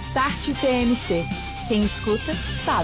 Start TMC. Quem escuta, sabe.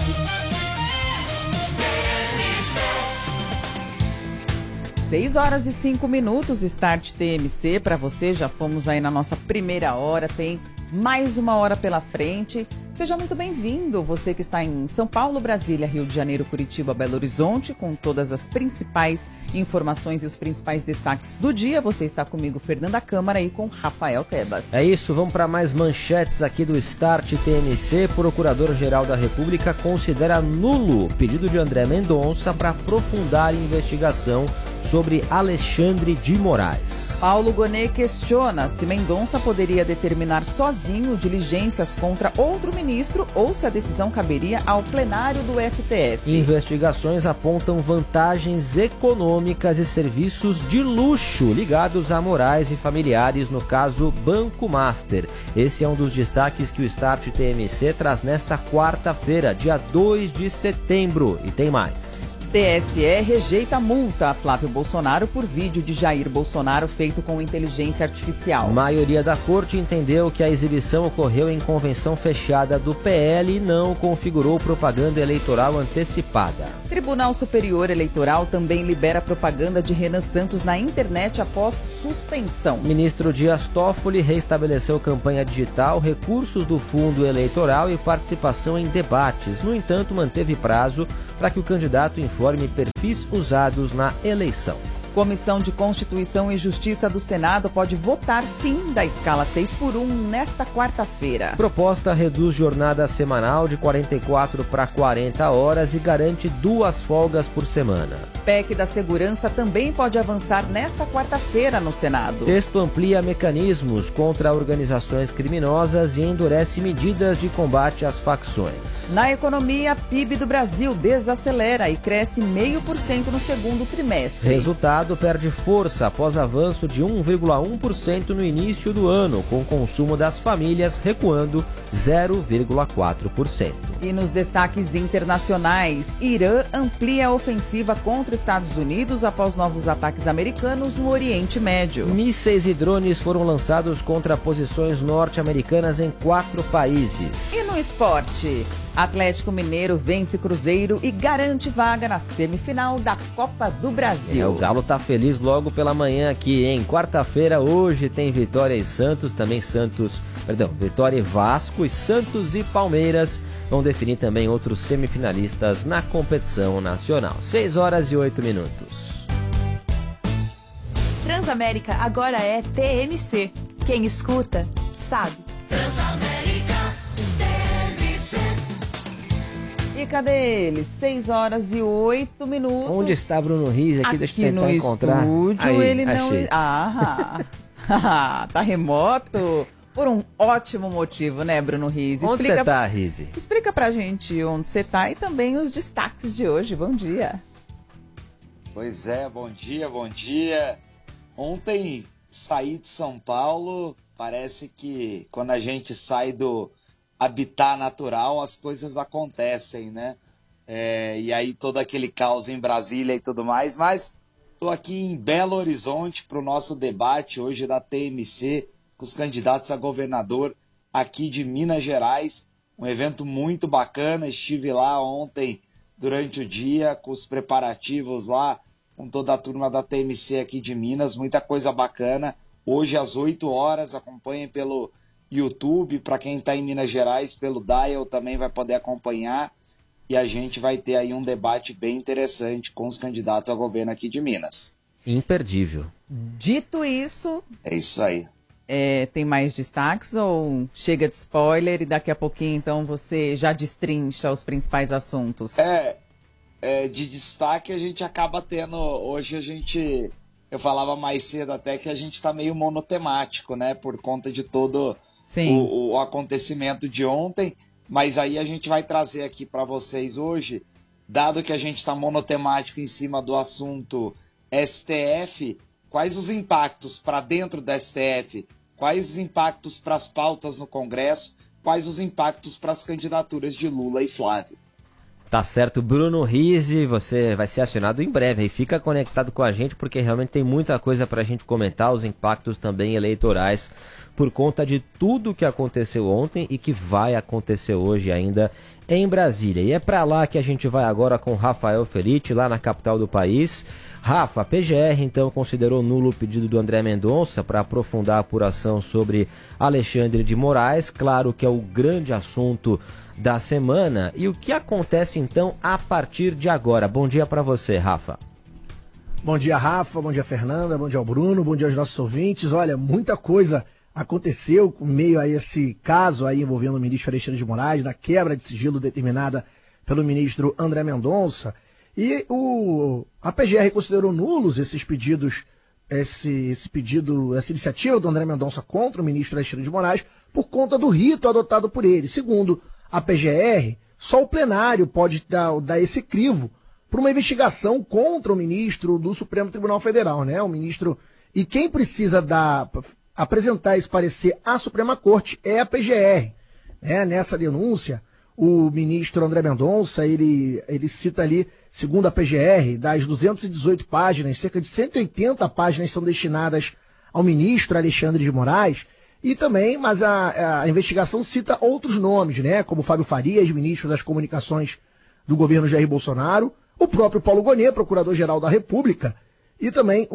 6h05, Start TMC. Para você, já fomos aí na nossa primeira hora, tem mais uma hora pela frente. Seja muito bem-vindo, você que está em São Paulo, Brasília, Rio de Janeiro, Curitiba, Belo Horizonte, com todas as principais informações e os principais destaques do dia. Você está comigo, Fernanda Câmara, e com Rafael Tebas. É isso, vamos para mais manchetes aqui do Start TMC. Procurador-Geral da República considera nulo o pedido de André Mendonça para aprofundar a investigação sobre Alexandre de Moraes. Paulo Gonet questiona se Mendonça poderia determinar sozinho diligências contra outro ministro ou se a decisão caberia ao plenário do STF. Investigações apontam vantagens econômicas e serviços de luxo ligados a Moraes e familiares no caso Banco Master. Esse é um dos destaques que o Start TMC traz nesta quarta-feira, dia 2 de setembro. E tem mais. TSE rejeita multa a Flávio Bolsonaro por vídeo de Jair Bolsonaro feito com inteligência artificial. A maioria da corte entendeu que a exibição ocorreu em convenção fechada do PL e não configurou propaganda eleitoral antecipada. Tribunal Superior Eleitoral também libera propaganda de Renan Santos na internet após suspensão. Ministro Dias Toffoli restabeleceu campanha digital, recursos do fundo eleitoral e participação em debates. No entanto, manteve prazo para que o candidato informe perfis usados na eleição. Comissão de Constituição e Justiça do Senado pode votar fim da escala 6x1 nesta quarta-feira. Proposta reduz jornada semanal de 44 para 40 horas e garante 2 folgas por semana. PEC da Segurança também pode avançar nesta quarta-feira no Senado. Texto amplia mecanismos contra organizações criminosas e endurece medidas de combate às facções. Na economia, PIB do Brasil desacelera e cresce 0,5% no segundo trimestre. Resultado perde força após avanço de 1,1% no início do ano, com o consumo das famílias recuando 0,4%. E nos destaques internacionais, Irã amplia a ofensiva contra os Estados Unidos após novos ataques americanos no Oriente Médio. Mísseis e drones foram lançados contra posições norte-americanas em 4 países. E no esporte, Atlético Mineiro vence Cruzeiro e garante vaga na semifinal da Copa do Brasil. O Galo tá feliz logo pela manhã aqui, hein? Quarta-feira, hoje tem Vitória e Santos, Vitória e Vasco, e Santos e Palmeiras vão definir também outros semifinalistas na competição nacional. 6h08. Transamérica agora é TMC. Quem escuta, sabe. Transamérica TMC. E cadê ele? 6h08. Onde está Bruno Riz aqui? Deixa eu tentar encontrar. No estúdio, aí, ele achei. não... tá remoto? Por um ótimo motivo, né, Bruno Riz? Onde você tá, Riz? Explica pra gente onde você tá e também os destaques de hoje. Bom dia. Pois é, bom dia. Ontem saí de São Paulo, parece que quando a gente sai do habitat natural, as coisas acontecem, né? E aí todo aquele caos em Brasília e tudo mais, mas estou aqui em Belo Horizonte para o nosso debate hoje da TMC, com os candidatos a governador aqui de Minas Gerais. Um evento muito bacana, estive lá ontem durante o dia com os preparativos lá, com toda a turma da TMC aqui de Minas, muita coisa bacana. Hoje às 8 horas, acompanhem pelo YouTube, para quem está em Minas Gerais, pelo Dial também vai poder acompanhar. E a gente vai ter aí um debate bem interessante com os candidatos ao governo aqui de Minas. Imperdível. Dito isso... É isso aí. Tem mais destaques ou chega de spoiler e daqui a pouquinho então você já destrincha os principais assuntos? De destaque a gente acaba tendo, hoje eu falava mais cedo até que a gente está meio monotemático, né, por conta de todo o acontecimento de ontem, mas aí a gente vai trazer aqui para vocês hoje, dado que a gente está monotemático em cima do assunto STF, quais os impactos para dentro do STF, quais os impactos para as pautas no Congresso, quais os impactos para as candidaturas de Lula e Flávio. Tá certo, Bruno Rizzi, você vai ser acionado em breve e fica conectado com a gente porque realmente tem muita coisa pra gente comentar, os impactos também eleitorais por conta de tudo que aconteceu ontem e que vai acontecer hoje ainda em Brasília. E é para lá que a gente vai agora com Rafael Felitti, lá na capital do país. Rafa, a PGR então considerou nulo o pedido do André Mendonça para aprofundar a apuração sobre Alexandre de Moraes. Claro que é o grande assunto da semana. E o que acontece então a partir de agora? Bom dia para você, Rafa. Bom dia, Rafa, bom dia, Fernanda, bom dia ao Bruno, bom dia aos nossos ouvintes. Olha, muita coisa aconteceu com meio a esse caso aí envolvendo o ministro Alexandre de Moraes, da quebra de sigilo determinada pelo ministro André Mendonça. E a PGR considerou nulos esses pedidos, essa iniciativa do André Mendonça contra o ministro Alexandre de Moraes por conta do rito adotado por ele. Segundo a PGR, só o plenário pode dar esse crivo para uma investigação contra o ministro do Supremo Tribunal Federal, né? O ministro, e quem precisa apresentar esse parecer à Suprema Corte é a PGR, né? Nessa denúncia, o ministro André Mendonça, ele cita ali, segundo a PGR, das 218 páginas, cerca de 180 páginas são destinadas ao ministro Alexandre de Moraes, e também, mas a investigação cita outros nomes, né? Como Fábio Farias, ministro das Comunicações do governo Jair Bolsonaro, o próprio Paulo Gonet, procurador-geral da República, e também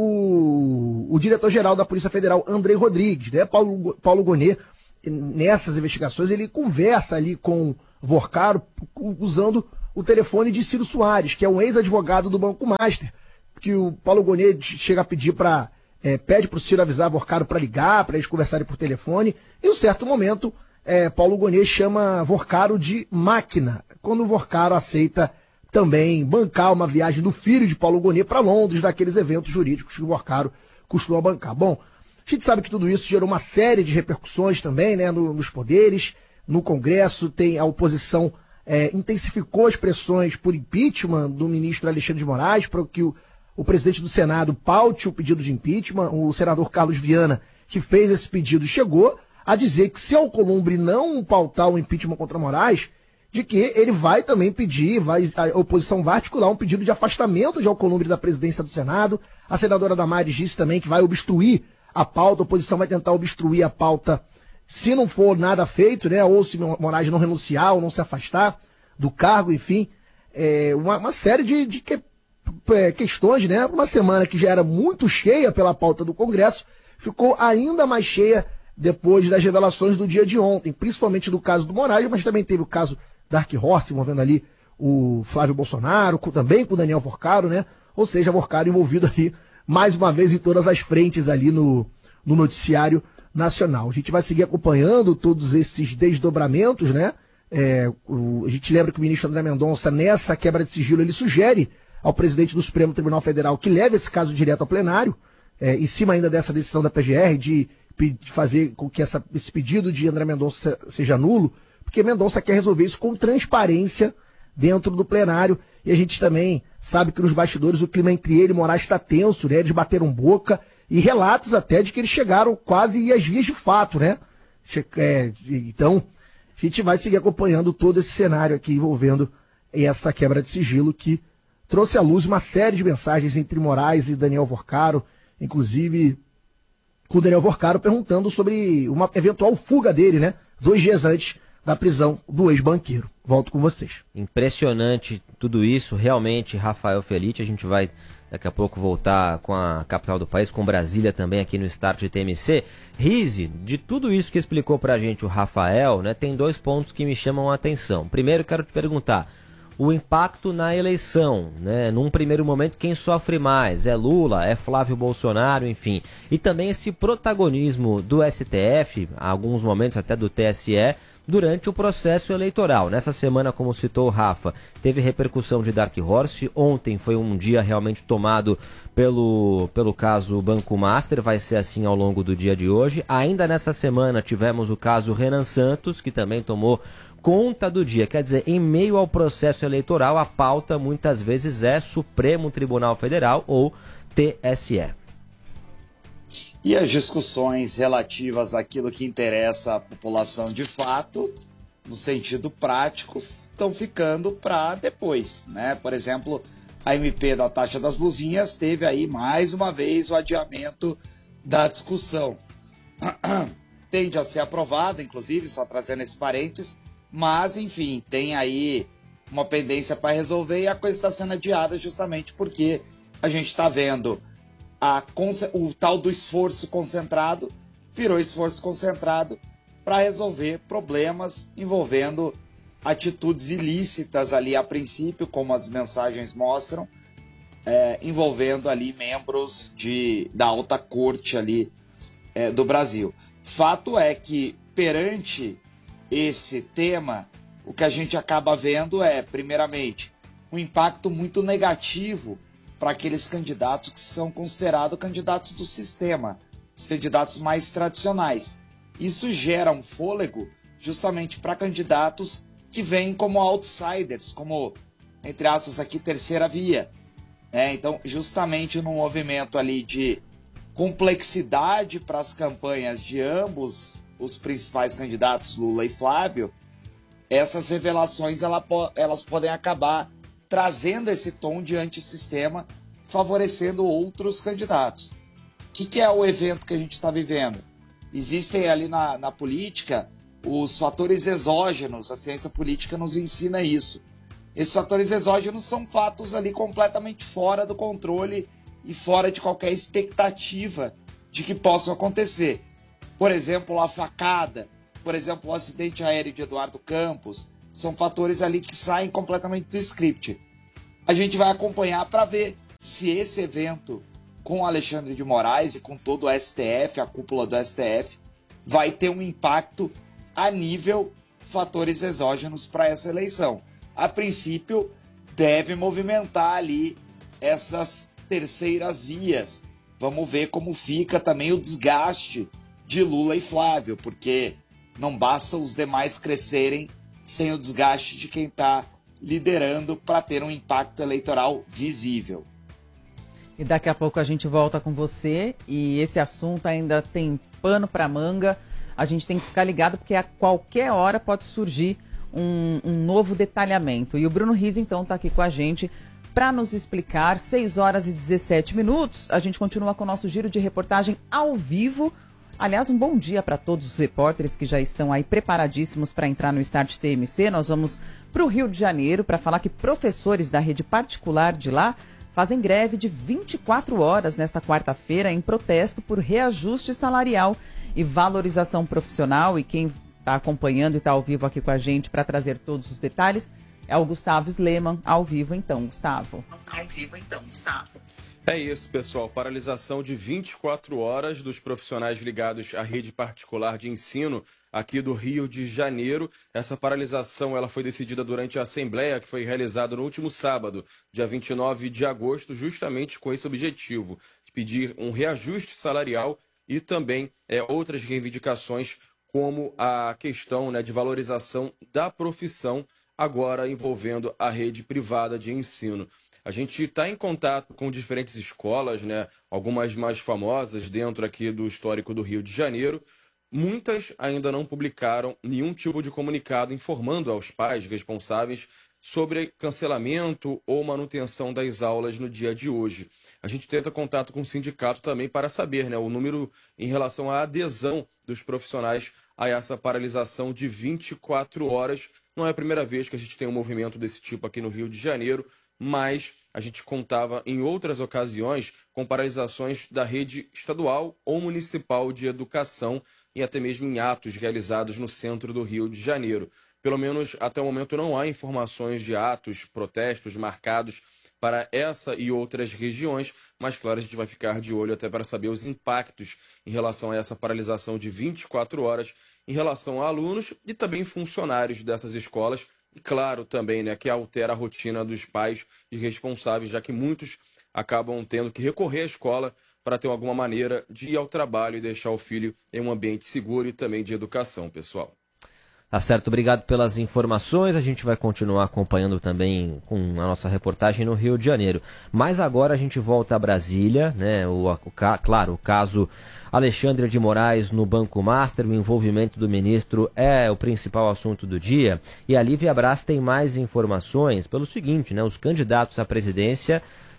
o diretor-geral da Polícia Federal, Andrei Rodrigues, né? Paulo Gonet, nessas investigações, ele conversa ali com Vorcaro, usando o telefone de Ciro Soares, que é um ex-advogado do Banco Master, que o Paulo Gonet chega a pedir pede para o Ciro avisar Vorcaro para ligar, para eles conversarem por telefone, e em um certo momento, Paulo Gonet chama Vorcaro de máquina, quando o Vorcaro aceita também bancar uma viagem do filho de Paulo Gonet para Londres, daqueles eventos jurídicos que o Vorcaro costuma bancar. Bom, a gente sabe que tudo isso gerou uma série de repercussões também, né, nos poderes, no Congresso, a oposição intensificou as pressões por impeachment do ministro Alexandre de Moraes, para que o presidente do Senado paute o pedido de impeachment. O senador Carlos Viana, que fez esse pedido, chegou a dizer que se Alcolumbre não pautar o impeachment contra Moraes, de que ele vai também pedir, a oposição vai articular um pedido de afastamento de Alcolumbre da presidência do Senado. A senadora Damares disse também que vai obstruir a pauta, a oposição vai tentar obstruir a pauta se não for nada feito, né, ou se Moraes não renunciar ou não se afastar do cargo, enfim, uma série de questões, né, uma semana que já era muito cheia pela pauta do Congresso, ficou ainda mais cheia depois das revelações do dia de ontem, principalmente do caso do Moraes, mas também teve o caso Dark Horse, envolvendo ali o Flávio Bolsonaro, também com o Daniel Vorcaro, né? Ou seja, Vorcaro envolvido ali, mais uma vez, em todas as frentes ali no noticiário nacional. A gente vai seguir acompanhando todos esses desdobramentos, né? A gente lembra que o ministro André Mendonça, nessa quebra de sigilo, ele sugere ao presidente do Supremo Tribunal Federal que leve esse caso direto ao plenário, em cima ainda dessa decisão da PGR de fazer com que esse pedido de André Mendonça seja nulo, porque Mendonça quer resolver isso com transparência dentro do plenário, e a gente também sabe que nos bastidores o clima entre ele e Moraes está tenso, né? Eles bateram boca, e relatos até de que eles chegaram quase às vias de fato, né? Então, a gente vai seguir acompanhando todo esse cenário aqui envolvendo essa quebra de sigilo que trouxe à luz uma série de mensagens entre Moraes e Daniel Vorcaro, inclusive com o Daniel Vorcaro perguntando sobre uma eventual fuga dele, né? 2 dias antes da prisão do ex-banqueiro. Volto com vocês. Impressionante tudo isso, realmente, Rafael Felitti. A gente vai daqui a pouco voltar com a capital do país, com Brasília também aqui no Start de TMC. Rize, de tudo isso que explicou pra gente o Rafael, né, tem 2 pontos que me chamam a atenção. Primeiro, quero te perguntar, o impacto na eleição, né? Num primeiro momento, quem sofre mais? É Lula, é Flávio Bolsonaro, enfim. E também esse protagonismo do STF, alguns momentos até do TSE, durante o processo eleitoral. Nessa semana, como citou o Rafa, teve repercussão de Dark Horse. Ontem foi um dia realmente tomado pelo caso Banco Master, vai ser assim ao longo do dia de hoje. Ainda nessa semana tivemos o caso Renan Santos, que também tomou conta do dia. Quer dizer, em meio ao processo eleitoral, a pauta muitas vezes é Supremo Tribunal Federal ou TSE. E as discussões relativas àquilo que interessa à população de fato, no sentido prático, estão ficando para depois, né? Por exemplo, a MP da taxa das blusinhas teve aí mais uma vez o adiamento da discussão. tende a ser aprovada, inclusive, só trazendo esse parênteses, mas, enfim, tem aí uma pendência para resolver e a coisa está sendo adiada justamente porque a gente está vendo o tal do esforço concentrado, virou esforço concentrado para resolver problemas envolvendo atitudes ilícitas ali a princípio, como as mensagens mostram, envolvendo ali membros da alta corte ali do Brasil. Fato é que, perante esse tema, o que a gente acaba vendo é, primeiramente, um impacto muito negativo para aqueles candidatos que são considerados candidatos do sistema, os candidatos mais tradicionais. Isso gera um fôlego justamente para candidatos que vêm como outsiders, como, entre aspas, aqui, terceira via. Então, justamente no movimento ali de complexidade para as campanhas de ambos os principais candidatos, Lula e Flávio, essas revelações elas podem acabar trazendo esse tom de antissistema, favorecendo outros candidatos. O que é o evento que a gente está vivendo? Existem ali na política os fatores exógenos, a ciência política nos ensina isso. Esses fatores exógenos são fatos ali completamente fora do controle e fora de qualquer expectativa de que possam acontecer. Por exemplo, a facada, por exemplo, o acidente aéreo de Eduardo Campos, são fatores ali que saem completamente do script. A gente vai acompanhar para ver se esse evento com Alexandre de Moraes e com todo o STF, a cúpula do STF, vai ter um impacto a nível fatores exógenos para essa eleição. A princípio, deve movimentar ali essas terceiras vias. Vamos ver como fica também o desgaste de Lula e Flávio, porque não basta os demais crescerem sem o desgaste de quem está liderando para ter um impacto eleitoral visível. E daqui a pouco a gente volta com você e esse assunto ainda tem pano para manga. A gente tem que ficar ligado porque a qualquer hora pode surgir um novo detalhamento. E o Bruno Riz, então, está aqui com a gente para nos explicar. 6h17. A gente continua com o nosso giro de reportagem ao vivo. Aliás, um bom dia para todos os repórteres que já estão aí preparadíssimos para entrar no Start TMC. Nós vamos para o Rio de Janeiro para falar que professores da rede particular de lá fazem greve de 24 horas nesta quarta-feira em protesto por reajuste salarial e valorização profissional. E quem está acompanhando e está ao vivo aqui com a gente para trazer todos os detalhes é o Gustavo Sleman. Ao vivo então, Gustavo. É isso, pessoal. Paralisação de 24 horas dos profissionais ligados à rede particular de ensino aqui do Rio de Janeiro. Essa paralisação ela foi decidida durante a assembleia que foi realizada no último sábado, dia 29 de agosto, justamente com esse objetivo, de pedir um reajuste salarial e também outras reivindicações, como a questão de valorização da profissão, agora envolvendo a rede privada de ensino. A gente está em contato com diferentes escolas, algumas mais famosas dentro aqui do histórico do Rio de Janeiro. Muitas ainda não publicaram nenhum tipo de comunicado informando aos pais responsáveis sobre cancelamento ou manutenção das aulas no dia de hoje. A gente tenta contato com o sindicato também para saber o número em relação à adesão dos profissionais a essa paralisação de 24 horas. Não é a primeira vez que a gente tem um movimento desse tipo aqui no Rio de Janeiro, mas a gente contava em outras ocasiões com paralisações da rede estadual ou municipal de educação e até mesmo em atos realizados no centro do Rio de Janeiro. Pelo menos até o momento não há informações de atos, protestos marcados para essa e outras regiões, mas claro, a gente vai ficar de olho até para saber os impactos em relação a essa paralisação de 24 horas em relação a alunos e também funcionários dessas escolas. E claro também que altera a rotina dos pais e responsáveis, já que muitos acabam tendo que recorrer à escola para ter alguma maneira de ir ao trabalho e deixar o filho em um ambiente seguro e também de educação, pessoal. Tá certo, obrigado pelas informações. A gente vai continuar acompanhando também com a nossa reportagem no Rio de Janeiro. Mas agora a gente volta a Brasília, claro, o caso Alexandre de Moraes no Banco Master, o envolvimento do ministro é o principal assunto do dia. E a Lívia Braz tem mais informações pelo seguinte, os candidatos à presidência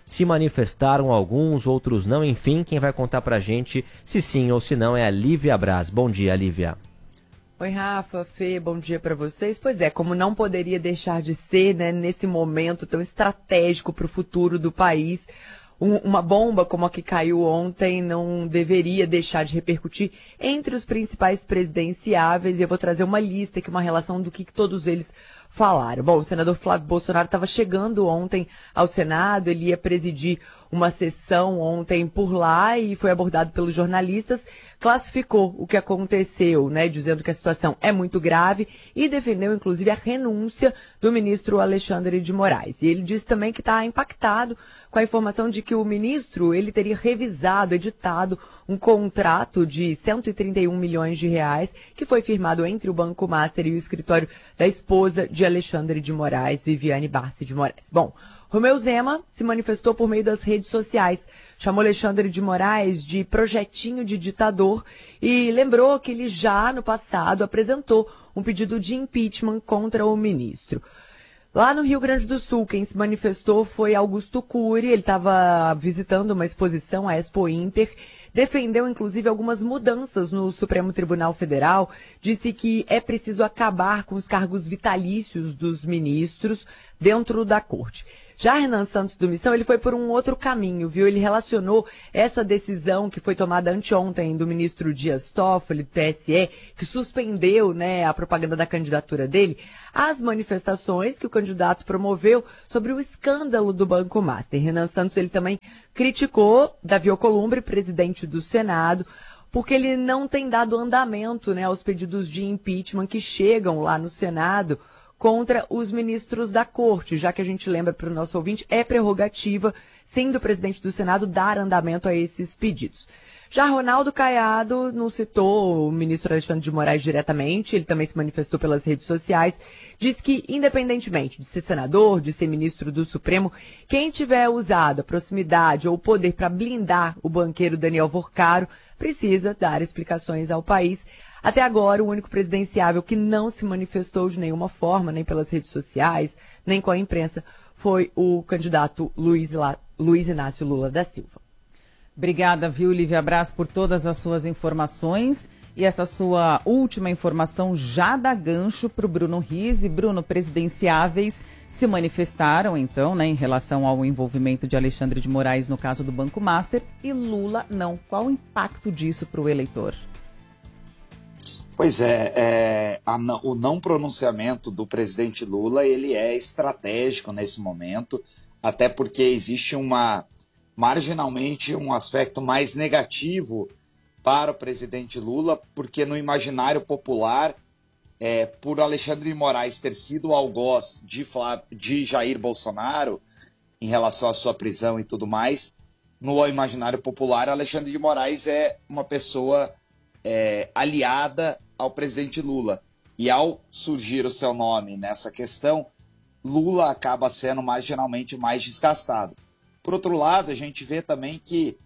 se manifestaram alguns, outros não, enfim, quem vai contar pra gente se sim ou se não é a Lívia Braz. Bom dia, Lívia. Oi, Rafa, Fê, bom dia para vocês. Pois é, como não poderia deixar de ser, né, nesse momento tão estratégico para o futuro do país, uma bomba como a que caiu ontem não deveria deixar de repercutir entre os principais presidenciáveis. E eu vou trazer uma lista aqui, uma relação do que todos eles falaram. Bom, o senador Flávio Bolsonaro estava chegando ontem ao Senado, ele ia presidir uma sessão ontem por lá e foi abordado pelos jornalistas, classificou o que aconteceu, né, dizendo que a situação é muito grave e defendeu, inclusive, a renúncia do ministro Alexandre de Moraes. E ele disse também que está impactado com a informação de que o ministro ele teria revisado, editado um contrato de 131 milhões de reais que foi firmado entre o Banco Master e o escritório da esposa de Alexandre de Moraes, Viviane Barsi de Moraes. Bom, Romeu Zema se manifestou por meio das redes sociais, chamou Alexandre de Moraes de projetinho de ditador e lembrou que ele já no passado apresentou um pedido de impeachment contra o ministro. Lá no Rio Grande do Sul, quem se manifestou foi Augusto Cury, ele estava visitando uma exposição, a Expo Inter, defendeu inclusive algumas mudanças no Supremo Tribunal Federal, disse que é preciso acabar com os cargos vitalícios dos ministros dentro da corte. Já Renan Santos do Missão, ele foi por um outro caminho, viu? Ele relacionou essa decisão que foi tomada anteontem do ministro Dias Toffoli, do TSE, que suspendeu, né, a propaganda da candidatura dele, às manifestações que o candidato promoveu sobre o escândalo do Banco Master. Renan Santos, ele também criticou Davi Alcolumbre, presidente do Senado, porque ele não tem dado andamento, né, aos pedidos de impeachment que chegam lá no Senado contra os ministros da Corte, já que a gente lembra para o nosso ouvinte, é prerrogativa, sim, do presidente do Senado dar andamento a esses pedidos. Já Ronaldo Caiado não citou o ministro Alexandre de Moraes diretamente, ele também se manifestou pelas redes sociais, diz que, independentemente de ser senador, de ser ministro do Supremo, quem tiver usado a proximidade ou o poder para blindar o banqueiro Daniel Vorcaro precisa dar explicações ao país. Até agora, o único presidenciável que não se manifestou de nenhuma forma, nem pelas redes sociais, nem com a imprensa, foi o candidato Luiz Inácio Lula da Silva. Obrigada, viu, Lívia Braz, por todas as suas informações. E essa sua última informação já dá gancho para o Bruno Rizzi. Bruno, presidenciáveis se manifestaram, então, né, em relação ao envolvimento de Alexandre de Moraes no caso do Banco Master e Lula não. Qual o impacto disso para o eleitor? Pois é, o não pronunciamento do presidente Lula, ele é estratégico nesse momento, até porque existe marginalmente um aspecto mais negativo para o presidente Lula, porque no imaginário popular, por Alexandre de Moraes ter sido o algoz de Jair Bolsonaro em relação à sua prisão e tudo mais, no imaginário popular, Alexandre de Moraes é uma pessoa aliada ao presidente Lula. E ao surgir o seu nome nessa questão, Lula acaba sendo marginalmente mais desgastado. Por outro lado, a gente vê também que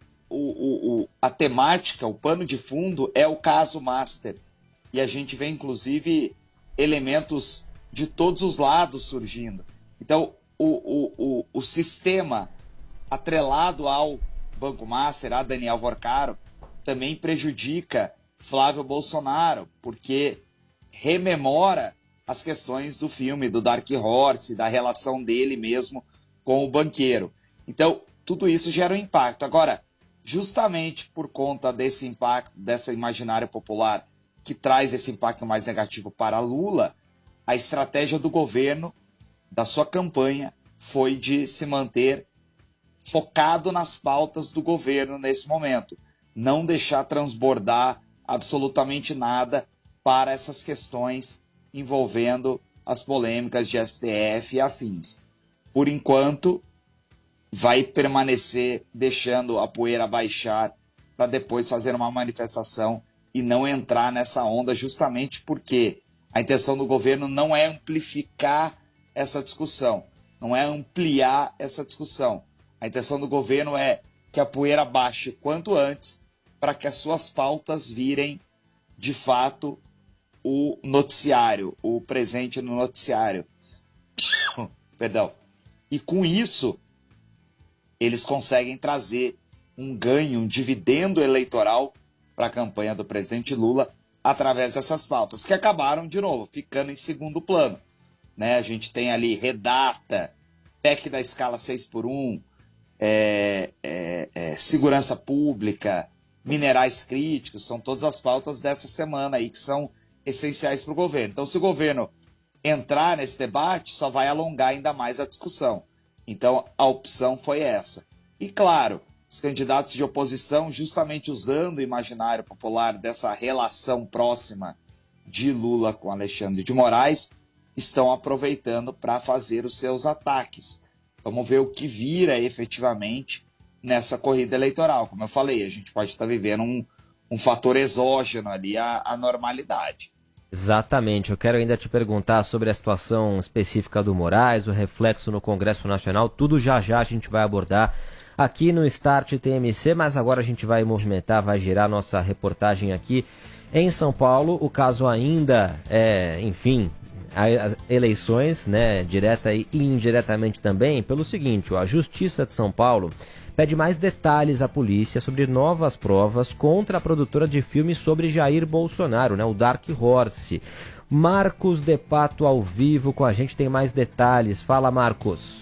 a temática, o pano de fundo é o caso Master. E a gente vê, inclusive, elementos de todos os lados surgindo. Então, o sistema atrelado ao Banco Master, a Daniel Vorcaro, também prejudica Flávio Bolsonaro, porque rememora as questões do filme, do Dark Horse, da relação dele mesmo com o banqueiro. Então, tudo isso gera um impacto. Agora, justamente por conta desse impacto, dessa imaginária popular que traz esse impacto mais negativo para Lula, a estratégia do governo, da sua campanha, foi de se manter focado nas pautas do governo nesse momento. Não deixar transbordar absolutamente nada para essas questões envolvendo as polêmicas de STF e afins. Por enquanto, vai permanecer deixando a poeira baixar para depois fazer uma manifestação e não entrar nessa onda, justamente porque a intenção do governo não é amplificar essa discussão, não é ampliar essa discussão. A intenção do governo é que a poeira baixe quanto antes para que as suas pautas virem, de fato, o noticiário, o presente no noticiário. Perdão. E com isso, eles conseguem trazer um ganho, um dividendo eleitoral para a campanha do presidente Lula através dessas pautas, que acabaram, de novo, ficando em segundo plano. Né? A gente tem ali Redata, PEC da escala 6x1, segurança pública, minerais críticos, são todas as pautas dessa semana aí que são essenciais para o governo. Então, se o governo entrar nesse debate, só vai alongar ainda mais a discussão. Então, a opção foi essa. E, claro, os candidatos de oposição, justamente usando o imaginário popular dessa relação próxima de Lula com Alexandre de Moraes, estão aproveitando para fazer os seus ataques. Vamos ver o que vira efetivamente nessa corrida eleitoral. Como eu falei, a gente pode estar vivendo um fator exógeno ali à normalidade. Exatamente. Eu quero ainda te perguntar sobre a situação específica do Moraes, o reflexo no Congresso Nacional, tudo já a gente vai abordar aqui no Start TMC, mas agora a gente vai movimentar, vai girar nossa reportagem aqui em São Paulo. O caso ainda enfim, as eleições, né, direta e indiretamente também, pelo seguinte: a Justiça de São Paulo pede mais detalhes à polícia sobre novas provas contra a produtora de filmes sobre Jair Bolsonaro, né, o Dark Horse. Marcos De Pato ao vivo com a gente, tem mais detalhes. Fala, Marcos.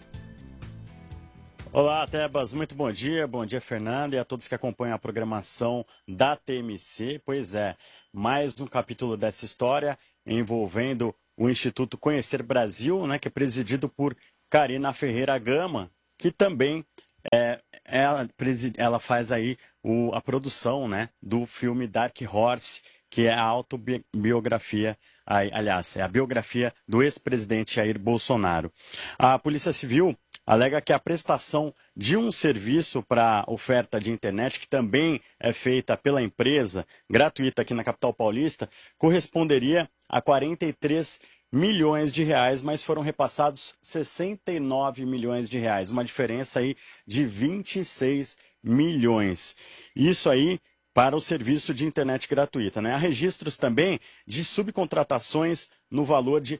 Olá, Tebas, muito bom dia Fernanda, e a todos que acompanham a programação da TMC. Pois é, mais um capítulo dessa história envolvendo o Instituto Conhecer Brasil, né, que é presidido por Karina Ferreira Gama, que também ela faz aí a produção, né, do filme Dark Horse, que é a autobiografia, aliás, é a biografia do ex-presidente Jair Bolsonaro. A Polícia Civil alega que a prestação de um serviço para oferta de internet, que também é feita pela empresa, gratuita aqui na capital paulista, corresponderia a 43 milhões de reais, mas foram repassados 69 milhões de reais, uma diferença aí de 26 milhões. Isso aí para o serviço de internet gratuita, né? Há registros também de subcontratações no valor de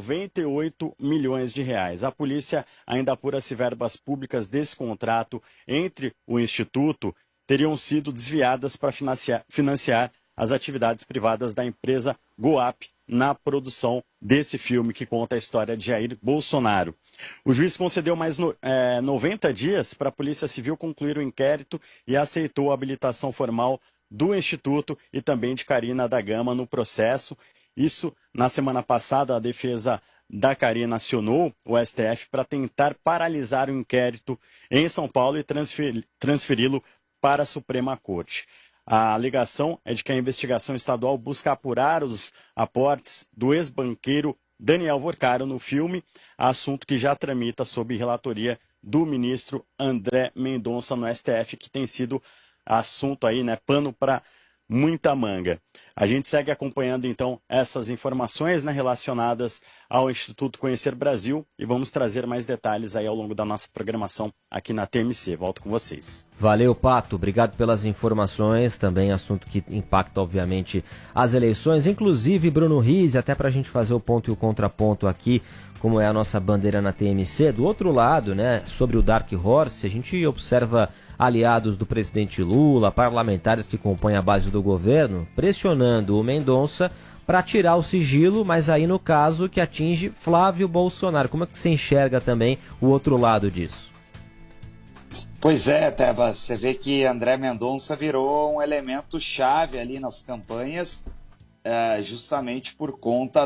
98 milhões de reais. A polícia ainda apura se verbas públicas desse contrato entre o Instituto teriam sido desviadas para financiar as atividades privadas da empresa Goap na produção desse filme que conta a história de Jair Bolsonaro. O juiz concedeu mais 90 dias para a Polícia Civil concluir o inquérito e aceitou a habilitação formal do Instituto e também de Karina da Gama no processo. Isso, na semana passada, a defesa da Karina acionou o STF para tentar paralisar o inquérito em São Paulo e transferi-lo para a Suprema Corte. A alegação é de que a investigação estadual busca apurar os aportes do ex-banqueiro Daniel Vorcaro no filme, assunto que já tramita sob relatoria do ministro André Mendonça no STF, que tem sido assunto aí, né, pano para muita manga. A gente segue acompanhando então essas informações, né, relacionadas ao Instituto Conhecer Brasil, e vamos trazer mais detalhes aí ao longo da nossa programação aqui na TMC. Volto com vocês. Valeu, Pato. Obrigado pelas informações. Também assunto que impacta, obviamente, as eleições. Inclusive, Bruno Riz, até para a gente fazer o ponto e o contraponto aqui, como é a nossa bandeira na TMC. Do outro lado, né, sobre o Dark Horse, a gente observa aliados do presidente Lula, parlamentares que compõem a base do governo, pressionando o Mendonça para tirar o sigilo, mas aí no caso que atinge Flávio Bolsonaro. Como é que você enxerga também o outro lado disso? Pois é, Tebas, você vê que André Mendonça virou um elemento chave ali nas campanhas, justamente por conta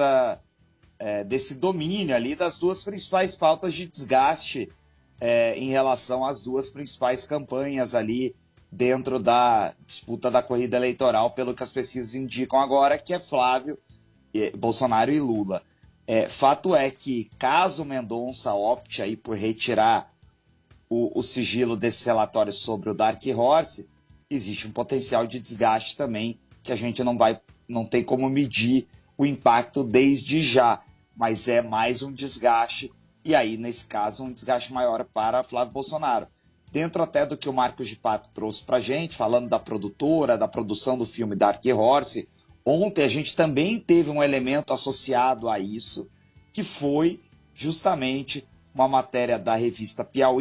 desse domínio ali das duas principais pautas de desgaste em relação às duas principais campanhas ali dentro da disputa da corrida eleitoral, pelo que as pesquisas indicam agora, que é Flávio, Bolsonaro e Lula. Fato é que, caso Mendonça opte aí por retirar o sigilo desse relatório sobre o Dark Horse, existe um potencial de desgaste também, que a gente não tem como medir o impacto desde já, mas é mais um desgaste, e aí, nesse caso, um desgaste maior para Flávio Bolsonaro. Dentro até do que o Marcos de Pato trouxe para a gente, falando da produtora, da produção do filme Dark Horse, ontem a gente também teve um elemento associado a isso, que foi justamente uma matéria da revista Piauí,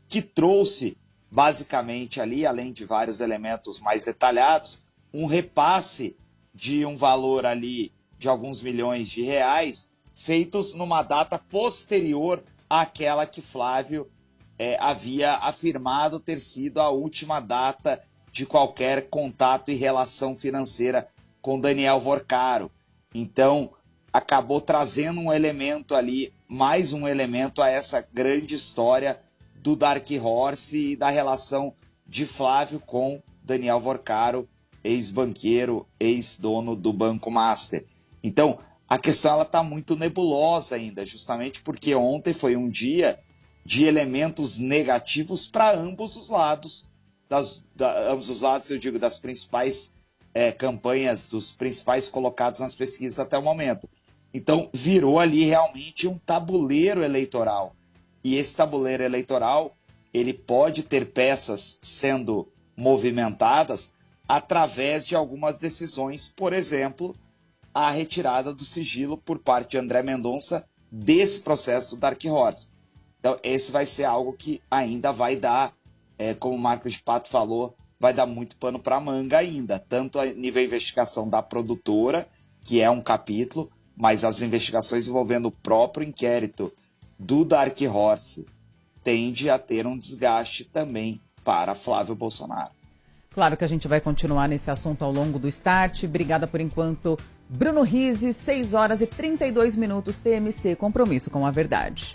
que trouxe basicamente ali, além de vários elementos mais detalhados, um repasse de um valor ali de alguns milhões de reais, feitos numa data posterior àquela que Flávio havia afirmado ter sido a última data de qualquer contato e relação financeira com Daniel Vorcaro. Então, acabou trazendo um elemento ali, mais um elemento a essa grande história do Dark Horse e da relação de Flávio com Daniel Vorcaro, ex-banqueiro, ex-dono do Banco Master. Então, a questão está muito nebulosa ainda, justamente porque ontem foi um dia de elementos negativos para ambos os lados. Ambos os lados, eu digo, das principais campanhas, dos principais colocados nas pesquisas até o momento. Então, virou ali realmente um tabuleiro eleitoral. E esse tabuleiro eleitoral, ele pode ter peças sendo movimentadas através de algumas decisões, por exemplo, a retirada do sigilo por parte de André Mendonça desse processo do Dark Horse. Então, esse vai ser algo que ainda vai dar, como o Marcos de Pato falou, vai dar muito pano para manga ainda, tanto a nível de investigação da produtora, que é um capítulo, mas as investigações envolvendo o próprio inquérito do Dark Horse tende a ter um desgaste também para Flávio Bolsonaro. Claro que a gente vai continuar nesse assunto ao longo do Start. Obrigada por enquanto, Bruno Rizzi, 6 horas e 32 minutos, TMC, compromisso com a verdade.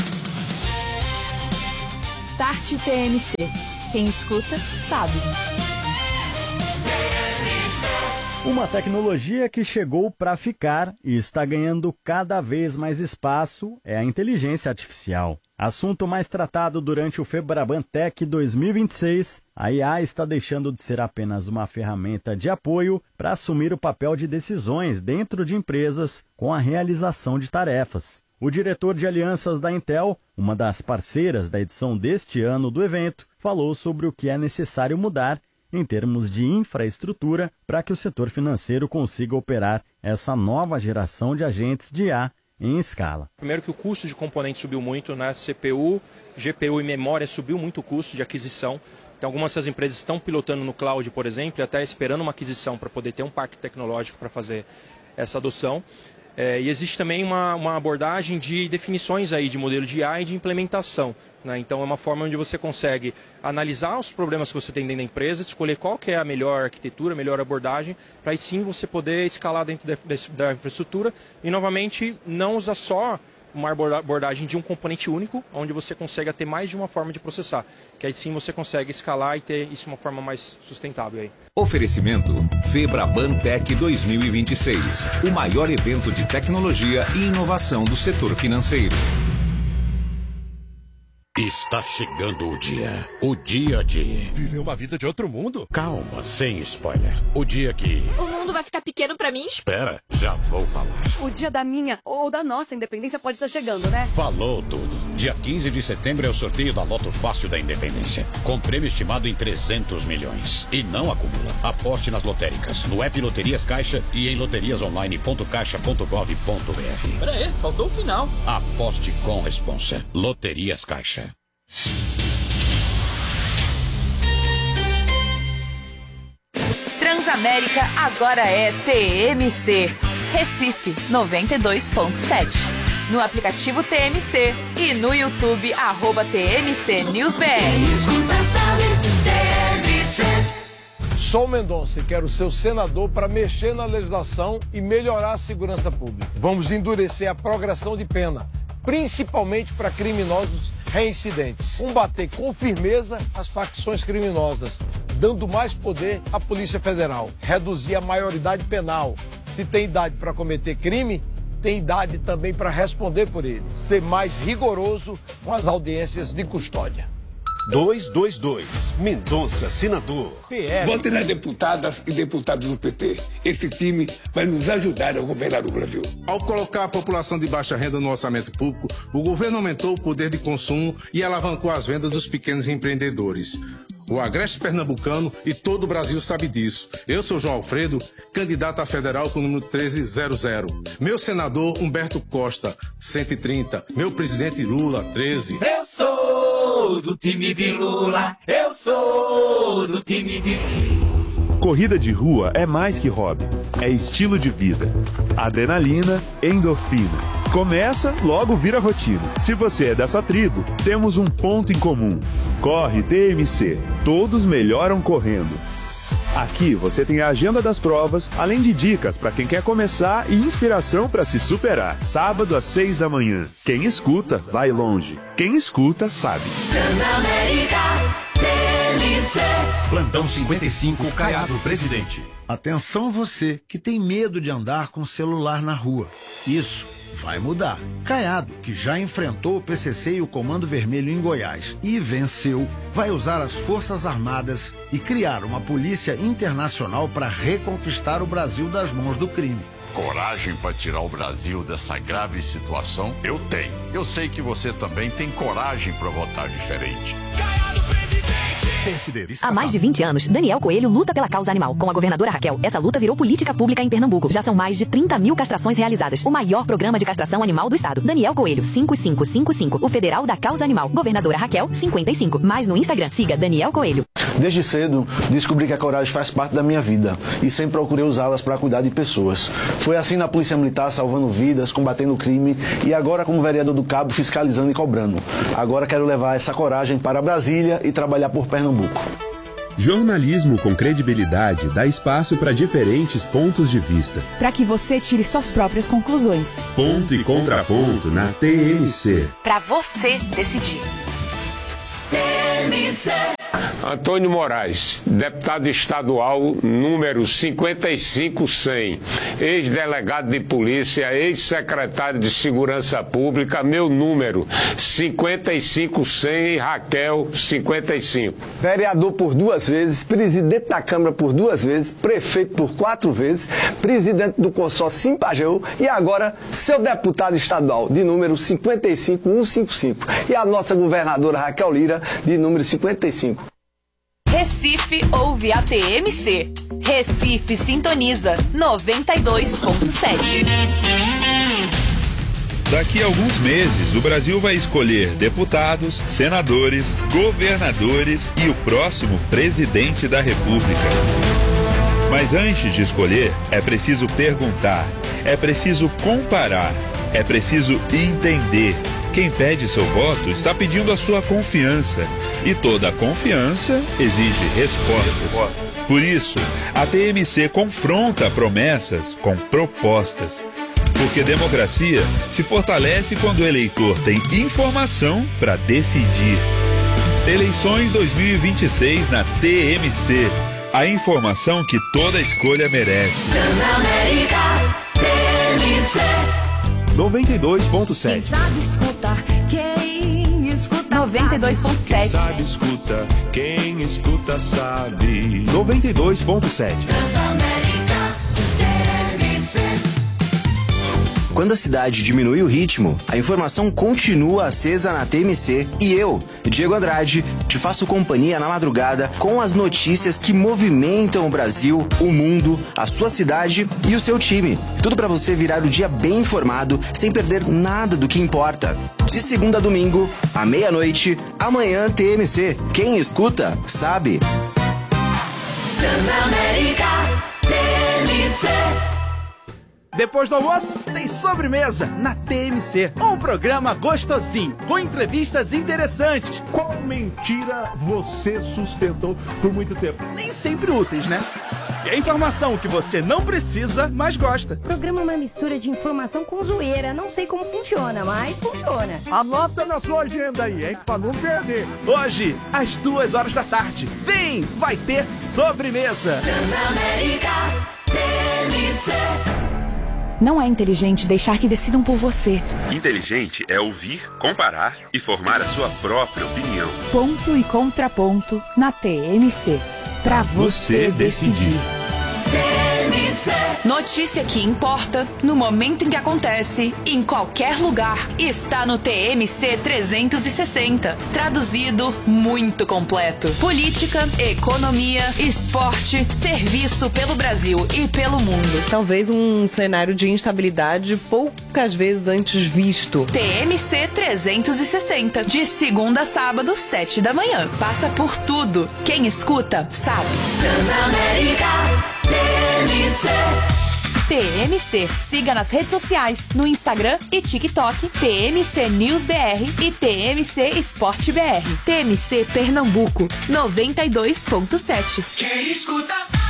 Start TMC. Quem escuta, sabe. Uma tecnologia que chegou para ficar e está ganhando cada vez mais espaço é a inteligência artificial. Assunto mais tratado durante o Febraban Tech 2026, a IA está deixando de ser apenas uma ferramenta de apoio para assumir o papel de decisões dentro de empresas com a realização de tarefas. O diretor de alianças da Intel, uma das parceiras da edição deste ano do evento, falou sobre o que é necessário mudar em termos de infraestrutura para que o setor financeiro consiga operar essa nova geração de agentes de IA em escala. Primeiro que o custo de componentes subiu muito, né? CPU, GPU e memória subiu muito o custo de aquisição. Então, algumas dessas empresas estão pilotando no cloud, por exemplo, e até esperando uma aquisição para poder ter um parque tecnológico para fazer essa adoção. E existe também uma abordagem de definições aí de modelo de IA e de implementação, né? Então é uma forma onde você consegue analisar os problemas que você tem dentro da empresa, escolher qual que é a melhor arquitetura, a melhor abordagem, para aí sim você poder escalar dentro da infraestrutura e novamente não usar só uma abordagem de um componente único, onde você consegue ter mais de uma forma de processar, que aí sim você consegue escalar e ter isso de uma forma mais sustentável aí. Oferecimento Febraban Tech 2026, o maior evento de tecnologia e inovação do setor financeiro. Está chegando o dia de... Viver uma vida de outro mundo? Calma, sem spoiler. O dia que... O mundo vai ficar pequeno pra mim? Espera, já vou falar. O dia da minha ou da nossa independência pode estar chegando, né? Falou tudo. Dia 15 de setembro é o sorteio da Loto Fácil da Independência, com prêmio estimado em 300 milhões. E não acumula. Aposte nas lotéricas, no app Loterias Caixa e em loteriasonline.caixa.gov.br. Peraí, faltou o final. Aposte com responsa. Loterias Caixa. Transamérica agora é TMC. Recife 92.7. No aplicativo TMC e no YouTube @TMC News BR. Sou Mendonça e quero ser senador para mexer na legislação e melhorar a segurança pública. Vamos endurecer a progressão de pena, principalmente para criminosos reincidentes. Combater com firmeza as facções criminosas, dando mais poder à Polícia Federal. Reduzir a maioridade penal. Se tem idade para cometer crime, tem idade também para responder por ele. Ser mais rigoroso com as audiências de custódia. 222, Mendonça, senador. PL. Vote nas deputadas e deputados do PT. Esse time vai nos ajudar a governar o Brasil. Ao colocar a população de baixa renda no orçamento público, o governo aumentou o poder de consumo e alavancou as vendas dos pequenos empreendedores. O Agreste Pernambucano e todo o Brasil sabe disso. Eu sou João Alfredo, candidato a federal com o número 1300. Meu senador Humberto Costa, 130. Meu presidente Lula, 13. Eu sou sou do time de Lula, eu sou do time de Lula. Corrida de rua é mais que hobby, é estilo de vida. Adrenalina, endorfina. Começa, logo vira rotina. Se você é dessa tribo, temos um ponto em comum. Corre TMC. Todos melhoram correndo. Aqui você tem a agenda das provas, além de dicas para quem quer começar e inspiração para se superar. Sábado às 6 da manhã. Quem escuta, vai longe. Quem escuta, sabe. Transamérica TMC. Plantão 55, Caiado Presidente. Atenção você que tem medo de andar com o celular na rua. Isso vai mudar. Caiado, que já enfrentou o PCC e o Comando Vermelho em Goiás e venceu, vai usar as Forças Armadas e criar uma polícia internacional para reconquistar o Brasil das mãos do crime. Coragem para tirar o Brasil dessa grave situação? Eu tenho. Eu sei que você também tem coragem para votar diferente. Há mais de 20 anos, Daniel Coelho luta pela causa animal. Com a governadora Raquel, essa luta virou política pública em Pernambuco. Já são mais de 30 mil castrações realizadas. O maior programa de castração animal do estado. Daniel Coelho, 5555. O Federal da Causa Animal. Governadora Raquel, 55. Mais no Instagram, siga Daniel Coelho. Desde cedo, descobri que a coragem faz parte da minha vida e sempre procurei usá-las para cuidar de pessoas. Foi assim na Polícia Militar, salvando vidas, combatendo o crime e agora como vereador do Cabo, fiscalizando e cobrando. Agora quero levar essa coragem para Brasília e trabalhar por Pernambuco. Jornalismo com credibilidade dá espaço para diferentes pontos de vista. Para que você tire suas próprias conclusões. Ponto e contraponto na TMC. Para você decidir. TMC. Antônio Moraes, deputado estadual número 55100, ex-delegado de polícia, ex-secretário de segurança pública, meu número 55100, Raquel 55. Vereador por 2 vezes, presidente da Câmara por 2 vezes, prefeito por 4 vezes, presidente do consórcio Simpageu e agora seu deputado estadual de número 55155 e a nossa governadora Raquel Lira de número 55. Recife ouve a TMC. Recife sintoniza 92.7. Daqui a alguns meses, o Brasil vai escolher deputados, senadores, governadores e o próximo presidente da República. Mas antes de escolher, é preciso perguntar, é preciso comparar, é preciso entender. Quem pede seu voto está pedindo a sua confiança. E toda confiança exige resposta. Por isso, a TMC confronta promessas com propostas. Porque democracia se fortalece quando o eleitor tem informação para decidir. Eleições 2026 na TMC. A informação que toda escolha merece. Transamérica TMC. 92.7. Quem sabe escutar, quem escuta 92.7. Quem sabe escuta, quem escuta sabe. 92.7. Quando a cidade diminui o ritmo, a informação continua acesa na TMC e eu, Diego Andrade, te faço companhia na madrugada com as notícias que movimentam o Brasil, o mundo, a sua cidade e o seu time. Tudo para você virar o dia bem informado, sem perder nada do que importa. De segunda a domingo, à meia-noite, amanhã TMC. Quem escuta, sabe. Transamérica TMC. Depois do almoço, tem sobremesa na TMC. Um programa gostosinho, com entrevistas interessantes. Qual mentira você sustentou por muito tempo? Nem sempre úteis, né? E a informação que você não precisa, mas gosta. O programa é uma mistura de informação com zoeira. Não sei como funciona, mas funciona. Anota na sua agenda aí, hein? Pra não perder. Hoje, às 2h da tarde. Vem, vai ter sobremesa. Transamérica TMC. Não é inteligente deixar que decidam por você. Inteligente é ouvir, comparar e formar a sua própria opinião. Ponto e contraponto na TMC. Pra você decidir. TMC. Notícia que importa, no momento em que acontece, em qualquer lugar, está no TMC 360. Traduzido, muito completo. Política, economia, esporte, serviço pelo Brasil e pelo mundo. Talvez um cenário de instabilidade poucas vezes antes visto. TMC 360, de segunda a sábado, 7 da manhã. Passa por tudo. Quem escuta, sabe. Transamérica TMC. TMC. Siga nas redes sociais, no Instagram e TikTok, TMC News BR e TMC Esporte BR. TMC Pernambuco, 92.7. Quem escuta sabe.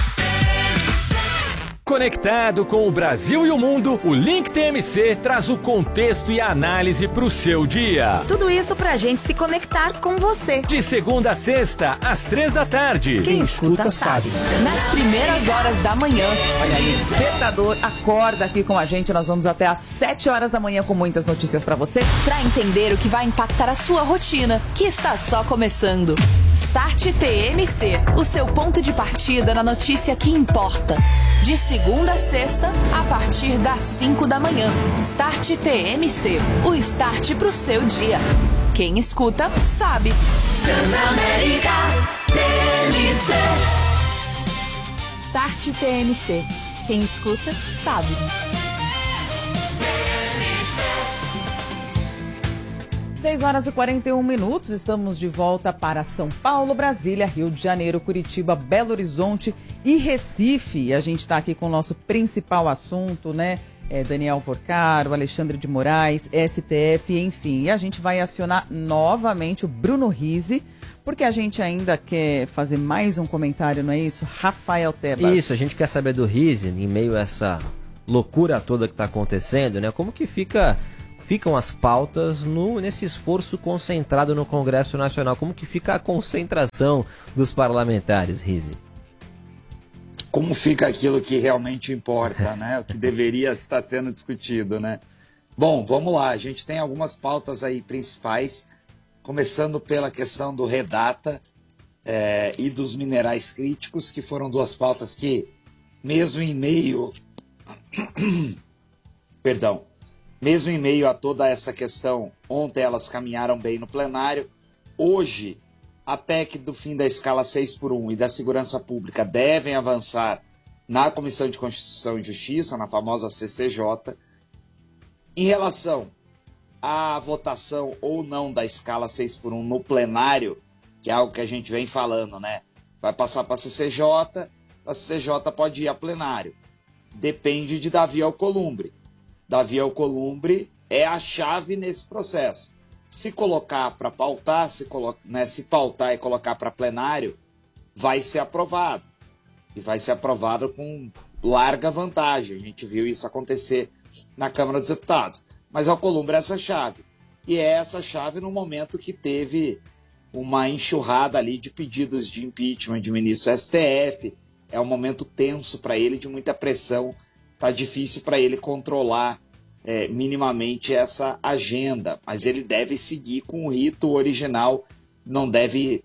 Conectado com o Brasil e o mundo, o Link TMC traz o contexto e a análise para o seu dia. Tudo isso pra gente se conectar com você. De segunda a sexta, às 3 da tarde. Quem escuta sabe. Nas primeiras horas da manhã. Olha aí, espectador, acorda aqui com a gente. Nós vamos até às 7 horas da manhã com muitas notícias pra você. Pra entender o que vai impactar a sua rotina, que está só começando. Start TMC, o seu ponto de partida na notícia que importa. De segunda a sexta, a partir das 5 da manhã. Start TMC, o start pro seu dia. Quem escuta, sabe. Transamérica TMC. Start TMC. Quem escuta, sabe. 6 horas e 41 minutos, estamos de volta para São Paulo, Brasília, Rio de Janeiro, Curitiba, Belo Horizonte e Recife. E a gente está aqui com o nosso principal assunto, né? Daniel Porcaro, Alexandre de Moraes, STF, enfim. E a gente vai acionar novamente o Bruno Rizzi, porque a gente ainda quer fazer mais um comentário, não é isso? Rafael Tebas. Isso, a gente quer saber do Rizzi, em meio a essa loucura toda que está acontecendo, né? Como que ficam as pautas nesse esforço concentrado no Congresso Nacional? Como que fica a concentração dos parlamentares, Rizzi? Como fica aquilo que realmente importa, né? O que deveria estar sendo discutido, né? Bom, vamos lá. A gente tem algumas pautas aí principais, começando pela questão do Redata e dos minerais críticos, que foram duas pautas que, mesmo em meio... Mesmo em meio a toda essa questão, ontem elas caminharam bem no plenário. Hoje, a PEC do fim da escala 6x1 e da segurança pública devem avançar na Comissão de Constituição e Justiça, na famosa CCJ. Em relação à votação ou não da escala 6x1 no plenário, que é algo que a gente vem falando, né? Vai passar para a CCJ pode ir a plenário. Depende de Davi Alcolumbre. Davi Alcolumbre é a chave nesse processo. Se colocar para pautar, se pautar e colocar para plenário, vai ser aprovado. E vai ser aprovado com larga vantagem. A gente viu isso acontecer na Câmara dos Deputados. Mas Alcolumbre é essa chave. E é essa chave no momento que teve uma enxurrada ali de pedidos de impeachment de ministro do STF. É um momento tenso para ele, de muita pressão. Tá difícil para ele controlar minimamente essa agenda, mas ele deve seguir com o rito original, não deve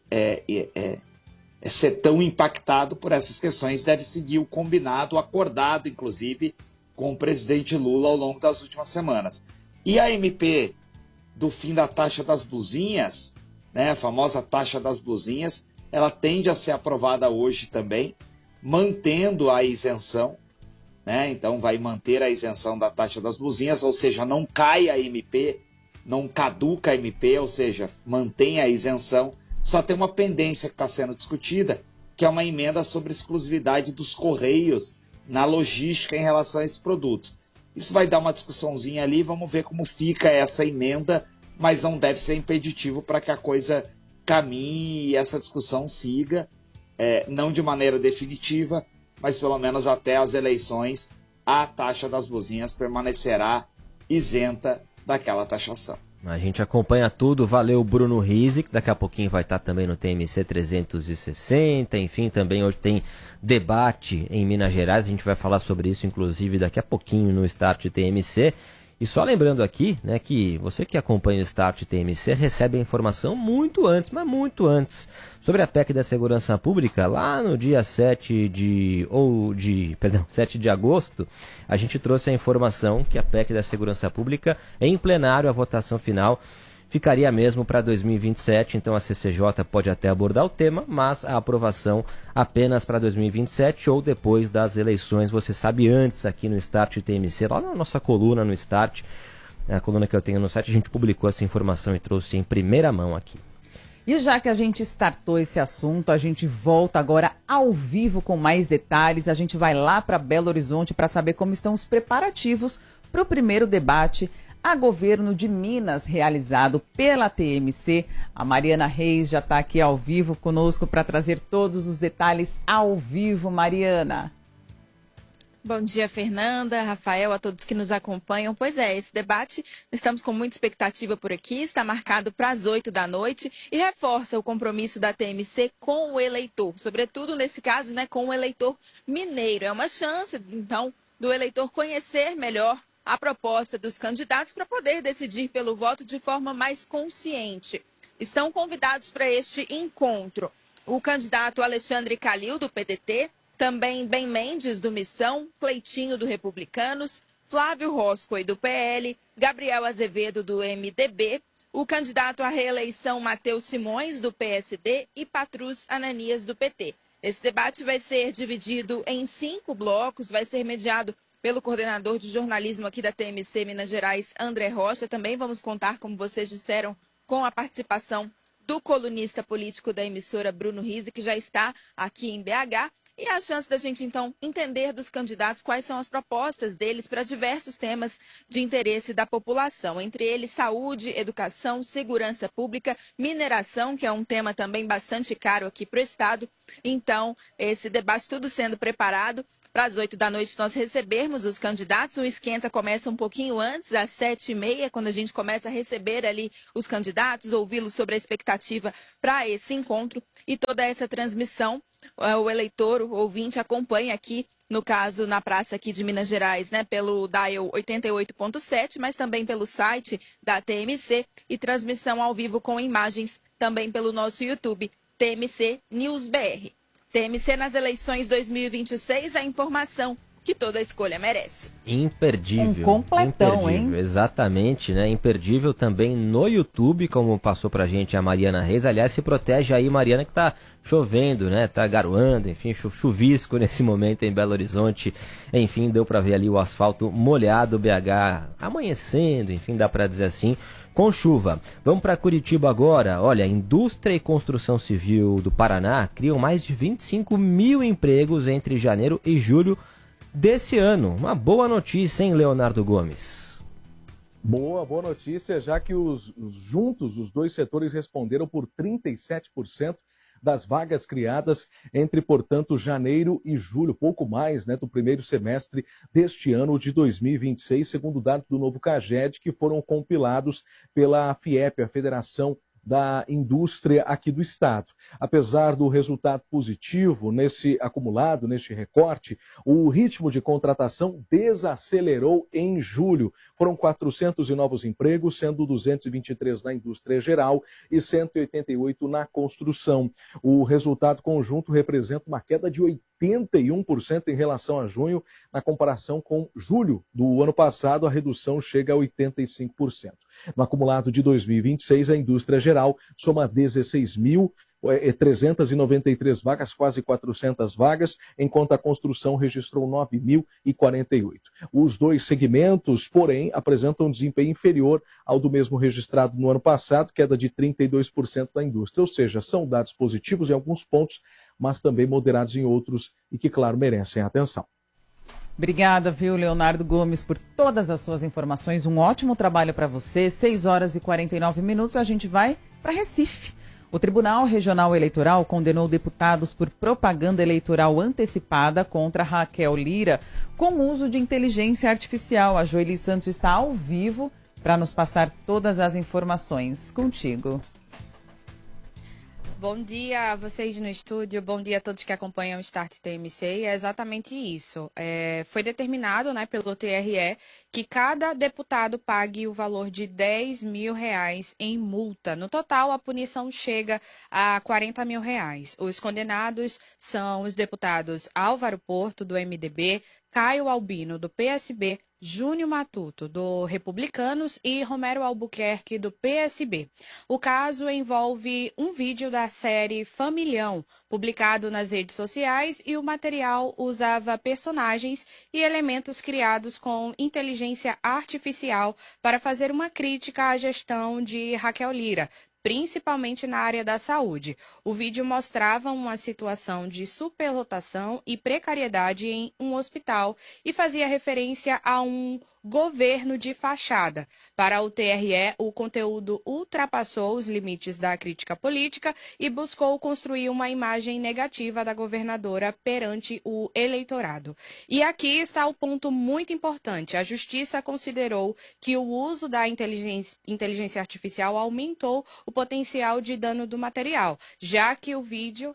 ser tão impactado por essas questões, deve seguir o combinado, acordado, inclusive, com o presidente Lula ao longo das últimas semanas. E a MP do fim da taxa das blusinhas, né, a famosa taxa das blusinhas, ela tende a ser aprovada hoje também, mantendo a isenção. Então vai manter a isenção da taxa das blusinhas, ou seja, não cai a MP, não caduca a MP, ou seja, mantém a isenção. Só tem uma pendência que está sendo discutida, que é uma emenda sobre exclusividade dos Correios na logística em relação a esses produtos. Isso vai dar uma discussãozinha ali, vamos ver como fica essa emenda, mas não deve ser impeditivo para que a coisa caminhe e essa discussão siga, não de maneira definitiva, mas pelo menos até as eleições, a taxa das blusinhas permanecerá isenta daquela taxação. A gente acompanha tudo, valeu Bruno Rizzi, que daqui a pouquinho vai estar também no TMC 360, enfim, também hoje tem debate em Minas Gerais, a gente vai falar sobre isso inclusive daqui a pouquinho no Start TMC. E só lembrando aqui, né, que você que acompanha o Start TMC recebe a informação muito antes, mas muito antes, sobre a PEC da Segurança Pública. Lá no dia 7 de agosto, a gente trouxe a informação que a PEC da Segurança Pública, em plenário, a votação final ficaria mesmo para 2027, então a CCJ pode até abordar o tema, mas a aprovação apenas para 2027 ou depois das eleições. Você sabe antes aqui no Start TMC, lá na nossa coluna no Start, a coluna que eu tenho no site, a gente publicou essa informação e trouxe em primeira mão aqui. E já que a gente startou esse assunto, a gente volta agora ao vivo com mais detalhes. A gente vai lá para Belo Horizonte para saber como estão os preparativos para o primeiro debate a governo de Minas, realizado pela TMC. A Mariana Reis já está aqui ao vivo conosco para trazer todos os detalhes ao vivo. Mariana. Bom dia, Fernanda, Rafael, a todos que nos acompanham. Pois é, esse debate, estamos com muita expectativa por aqui, está marcado para as 8 da noite e reforça o compromisso da TMC com o eleitor, sobretudo nesse caso, né, com o eleitor mineiro. É uma chance, então, do eleitor conhecer melhor a proposta dos candidatos para poder decidir pelo voto de forma mais consciente. Estão convidados para este encontro o candidato Alexandre Calil, do PDT, também Ben Mendes, do Missão, Cleitinho, do Republicanos, Flávio Roscoe, do PL, Gabriel Azevedo, do MDB, o candidato à reeleição Matheus Simões, do PSD, e Patrus Ananias, do PT. Esse debate vai ser dividido em 5 blocos, vai ser mediado pelo coordenador de jornalismo aqui da TMC Minas Gerais, André Rocha. Também vamos contar, como vocês disseram, com a participação do colunista político da emissora, Bruno Rizzi, que já está aqui em BH. E a chance da gente, então, entender dos candidatos quais são as propostas deles para diversos temas de interesse da população. Entre eles, saúde, educação, segurança pública, mineração, que é um tema também bastante caro aqui para o Estado. Então, esse debate tudo sendo preparado para as 8 da noite nós recebermos os candidatos. O esquenta começa um pouquinho antes, às 7h30, quando a gente começa a receber ali os candidatos, ouvi-los sobre a expectativa para esse encontro. E toda essa transmissão, o eleitor, o ouvinte, acompanha aqui, no caso, na praça aqui de Minas Gerais, né, pelo dial 88.7, mas também pelo site da TMC e transmissão ao vivo com imagens também pelo nosso YouTube, TMC News BR. TMC nas eleições 2026, a informação que toda escolha merece. Imperdível. Completão, imperdível, hein? Exatamente, né? Imperdível também no YouTube, como passou pra gente a Mariana Reis. Aliás, se protege aí, Mariana, que tá chovendo, né? Tá garoando, enfim, chuvisco nesse momento em Belo Horizonte. Enfim, deu pra ver ali o asfalto molhado, BH amanhecendo, enfim, dá pra dizer assim, com chuva. Vamos para Curitiba agora. Olha, a indústria e construção civil do Paraná criam mais de 25 mil empregos entre janeiro e julho desse ano. Uma boa notícia, hein, Leonardo Gomes? Boa notícia, já que juntos os dois setores responderam por 37% das vagas criadas entre, portanto, janeiro e julho, pouco mais, né, do primeiro semestre deste ano de 2026, segundo dados do novo CAGED, que foram compilados pela FIEP, a Federação da Indústria aqui do Estado. Apesar do resultado positivo nesse acumulado, neste recorte, o ritmo de contratação desacelerou em julho. Foram 400 novos empregos, sendo 223 na indústria geral e 188 na construção. O resultado conjunto representa uma queda de 81% em relação a junho. Na comparação com julho do ano passado, a redução chega a 85%. No acumulado de 2026, a indústria geral soma 16.393 vagas, quase 400 vagas, enquanto a construção registrou 9.048. Os dois segmentos, porém, apresentam um desempenho inferior ao do mesmo registrado no ano passado, queda de 32% da indústria, ou seja, são dados positivos em alguns pontos, mas também moderados em outros e que, claro, merecem atenção. Obrigada, viu, Leonardo Gomes, por todas as suas informações. Um ótimo trabalho para você. 6h49, a gente vai para Recife. O Tribunal Regional Eleitoral condenou deputados por propaganda eleitoral antecipada contra Raquel Lira com uso de inteligência artificial. A Joeli Santos está ao vivo para nos passar todas as informações. Contigo. Bom dia a vocês no estúdio, bom dia a todos que acompanham o Start TMC. E é exatamente isso. Foi determinado, né, pelo TRE que cada deputado pague o valor de R$10 mil em multa. No total, a punição chega a R$40 mil. Os condenados são os deputados Álvaro Porto, do MDB, Caio Albino, do PSB, Júnior Matuto, do Republicanos, e Romero Albuquerque, do PSB. O caso envolve um vídeo da série Familhão, publicado nas redes sociais, e o material usava personagens e elementos criados com inteligência artificial para fazer uma crítica à gestão de Raquel Lira, principalmente na área da saúde. O vídeo mostrava uma situação de superlotação e precariedade em um hospital e fazia referência a um governo de fachada. Para o TRE, o conteúdo ultrapassou os limites da crítica política e buscou construir uma imagem negativa da governadora perante o eleitorado. E aqui está o ponto muito importante. A Justiça considerou que o uso da inteligência artificial aumentou o potencial de dano do material, já que o vídeo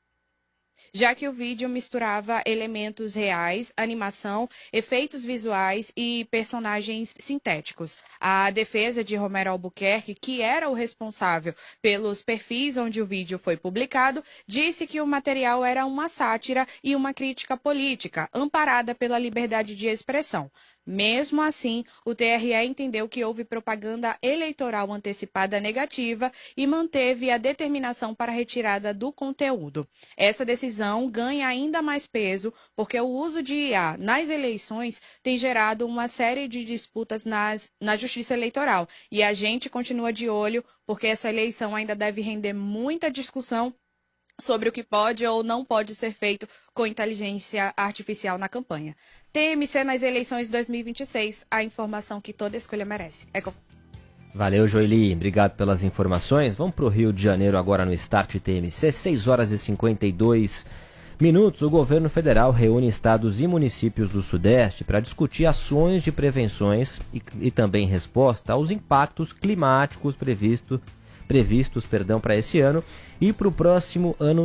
misturava elementos reais, animação, efeitos visuais e personagens sintéticos. A defesa de Romero Albuquerque, que era o responsável pelos perfis onde o vídeo foi publicado, disse que o material era uma sátira e uma crítica política, amparada pela liberdade de expressão. Mesmo assim, o TRE entendeu que houve propaganda eleitoral antecipada negativa e manteve a determinação para a retirada do conteúdo. Essa decisão ganha ainda mais peso porque o uso de IA nas eleições tem gerado uma série de disputas na Justiça Eleitoral. E a gente continua de olho porque essa eleição ainda deve render muita discussão sobre o que pode ou não pode ser feito com inteligência artificial na campanha. TMC nas eleições 2026, a informação que toda escolha merece. Valeu, Joeli. Obrigado pelas informações. Vamos para o Rio de Janeiro agora no Start TMC, 6 horas e 52 minutos. O governo federal reúne estados e municípios do Sudeste para discutir ações de prevenções e também resposta aos impactos climáticos previstos para esse ano e para o próximo ano